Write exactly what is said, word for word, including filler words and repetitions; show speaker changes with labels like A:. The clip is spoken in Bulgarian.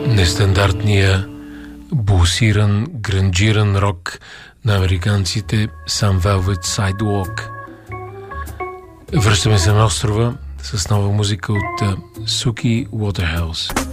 A: Нестандартния булсиран, гранжиран рок на американците Some Velvet Sidewalk. Връщаме се на острова с нова музика от Суки Waterhouse.